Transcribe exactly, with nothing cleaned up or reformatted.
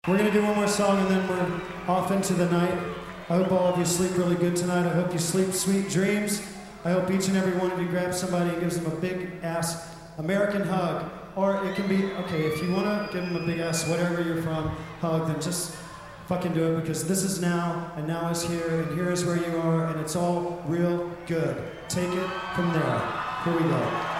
We're going to do one more song and then we're off into the night. I hope all of you sleep really good tonight. I hope you sleep sweet dreams. I hope each and every one of you grabs somebody and gives them a big ass American hug. Or it can be, okay, if you want to give them a big ass, whatever you're from, hug, then just fucking do it, because this is now, and now is here, and here is where you are, and it's all real good. Take it from there. Here we go.